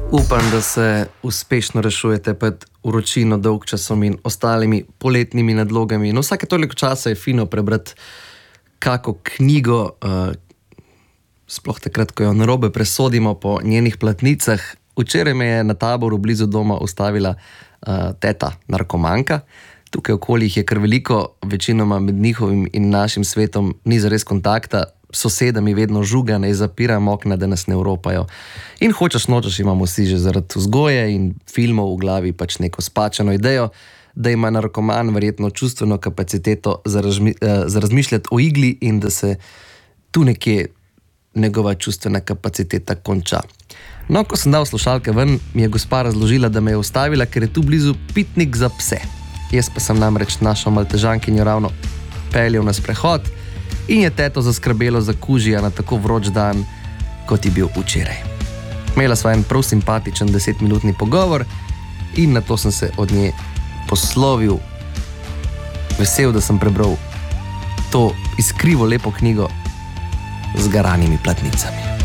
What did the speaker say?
Upam, da se uspešno rešujete pred vročino, dolgčasom in ostalimi poletnimi nadlogami. No, vsake toliko časa je fino prebrati kako knjigo, sploh takrat, ko jo narobe presodimo po njenih platnicah. Včeraj me je na taboru blizu doma ustavila teta narkomanka. Tukaj okoli jih je kar veliko, večinoma med njihovim in našim svetom ni zares kontakta. Soseda mi vedno žuga, naj zapiram okna, da nas ne evropajo. In hočeš nočeš, imamo vsi že zaradi vzgoje in filmov v glavi pač neko spačeno idejo, da ima narkoman verjetno čustveno kapaciteto za razmišljati o igli in da se tu nekje njegova čustvena kapaciteta konča. No, ko sem dal slušalke ven, mi je gospa razložila, da me je ustavila, ker je tu blizu pitnik za pse. Jaz pa sem namreč našo maltežankinjo ravno peljal na sprehod in je teto zaskrbelo za kužija na tako vroč dan, kot je bil včeraj. Imela sva en prav simpatičen 10-minutni pogovor in nato sem se od nje poslovil, vesel, da sem prebral to iskrivo lepo knjigo z garanimi platnicami.